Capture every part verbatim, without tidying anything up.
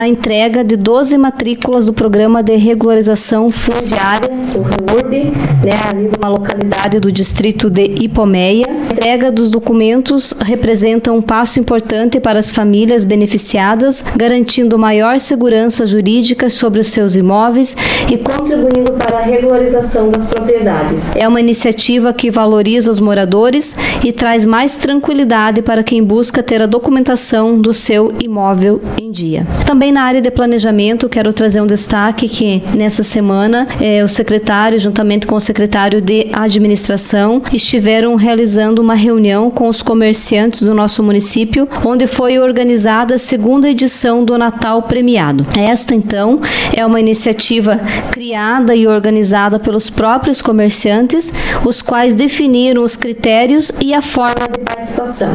a entrega de doze matrículas do Programa de Regularização Fundiária, o REURB, né, ali numa localidade do distrito de Ipomeia. A entrega dos documentos representa um passo importante para as famílias beneficiadas, garantindo maior segurança jurídica sobre os seus imóveis e contribuindo para a regularização das propriedades. É uma iniciativa que valoriza os moradores e traz mais tranquilidade para quem busca ter a documentação do seu imóvel em dia. Também na área de planejamento, quero trazer um destaque que nessa semana eh, o secretário, juntamente com o secretário de administração, estiveram realizando uma reunião com os comerciantes do nosso município, onde foi organizada a segunda edição do Natal Premiado. Esta, então, é uma iniciativa criada e organizada pelos próprios comerciantes, os quais definiram os critérios e a forma de participação.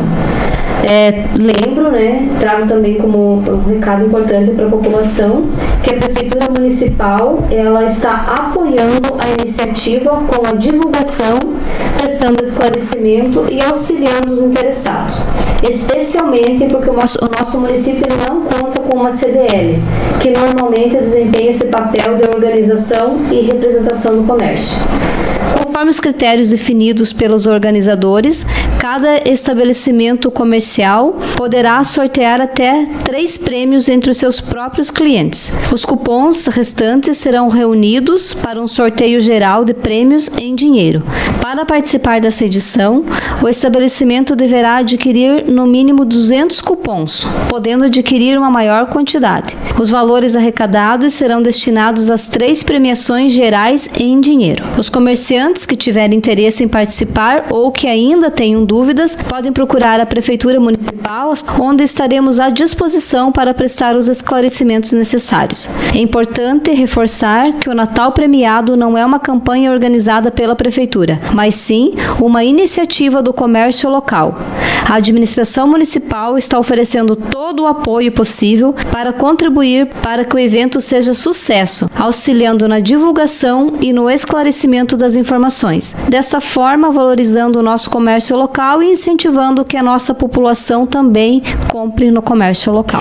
É, lembro, né, trago também como um recado importante para a população que a Prefeitura Municipal ela está apoiando a iniciativa com a divulgação, prestando esclarecimento e auxiliando os interessados, especialmente porque o nosso, o nosso município não conta com uma C D L, que normalmente desempenha esse papel de organização e representação do comércio. Conforme os critérios definidos pelos organizadores, cada estabelecimento comercial poderá sortear até três prêmios entre os seus próprios clientes. Os cupons restantes serão reunidos para um sorteio geral de prêmios em dinheiro. Para participar dessa edição, o estabelecimento deverá adquirir no mínimo duzentos cupons, podendo adquirir uma maior quantidade. Os valores arrecadados serão destinados às três premiações gerais em dinheiro. Os comerciantes que tiverem interesse em participar ou que ainda tenham dúvidas, podem procurar a Prefeitura Municipal, onde estaremos à disposição para prestar os esclarecimentos necessários. É importante reforçar que o Natal Premiado não é uma campanha organizada pela Prefeitura, mas sim uma iniciativa do comércio local. A administração municipal está oferecendo todo o apoio possível para contribuir para que o evento seja sucesso, auxiliando na divulgação e no esclarecimento das informações. Dessa forma, valorizando o nosso comércio local e incentivando que a nossa população também compre no comércio local.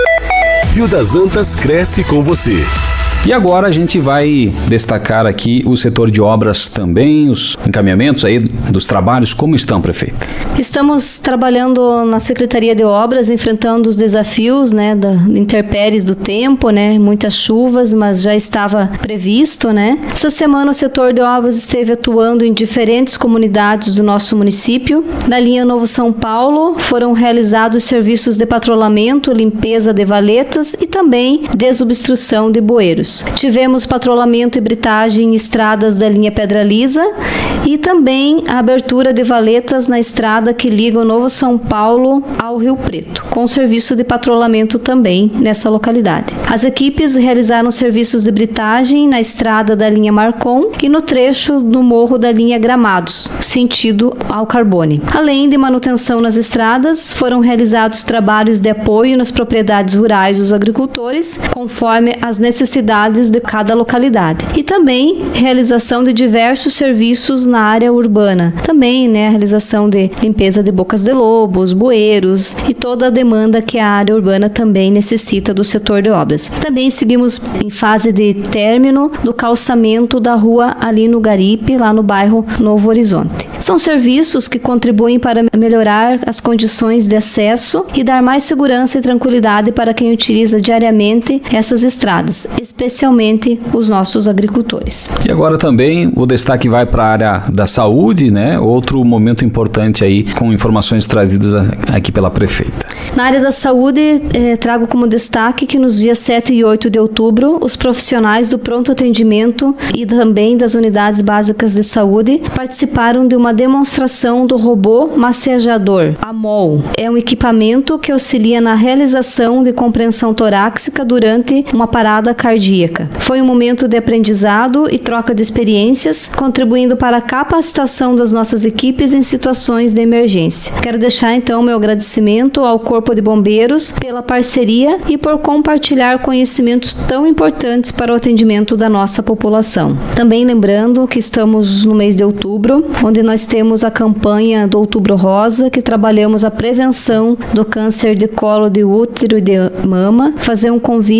Rio das Antas cresce com você. E agora a gente vai destacar aqui o setor de obras também, os encaminhamentos aí dos trabalhos, como estão, prefeita? Estamos trabalhando na Secretaria de Obras, enfrentando os desafios, né, da intempéries do tempo, né, muitas chuvas, mas já estava previsto, né. Essa semana o setor de obras esteve atuando em diferentes comunidades do nosso município. Na linha Novo São Paulo foram realizados serviços de patrulhamento, limpeza de valetas e também desobstrução de bueiros. Tivemos patrulhamento e britagem em estradas da linha Pedra Lisa e também a abertura de valetas na estrada que liga o Novo São Paulo ao Rio Preto, com serviço de patrulhamento também nessa localidade. As equipes realizaram serviços de britagem na estrada da linha Marcon e no trecho do morro da linha Gramados, sentido ao Carbone. Além de manutenção nas estradas, foram realizados trabalhos de apoio nas propriedades rurais dos agricultores, conforme as necessidades de cada localidade. E também realização de diversos serviços na área urbana. Também, né, a realização de limpeza de bocas de lobos, bueiros e toda a demanda que a área urbana também necessita do setor de obras. Também seguimos em fase de término do calçamento da rua ali no Garipe, lá no bairro Novo Horizonte. São serviços que contribuem para melhorar as condições de acesso e dar mais segurança e tranquilidade para quem utiliza diariamente essas estradas, especialmente os nossos agricultores. E agora também o destaque vai para a área da saúde, né? Outro momento importante aí com informações trazidas aqui pela prefeita. Na área da saúde, eh, trago como destaque que nos dias sete e oito de outubro, os profissionais do pronto atendimento e também das unidades básicas de saúde participaram de uma demonstração do robô massageador, a M O L. É um equipamento que auxilia na realização de compreensão torácica durante uma parada cardíaca. Foi um momento de aprendizado e troca de experiências, contribuindo para a capacitação das nossas equipes em situações de emergência. Quero deixar então meu agradecimento ao Corpo de Bombeiros pela parceria e por compartilhar conhecimentos tão importantes para o atendimento da nossa população. Também lembrando que estamos no mês de outubro, onde nós temos a campanha do Outubro Rosa, que trabalhamos a prevenção do câncer de colo de útero e de mama. Fazer um convite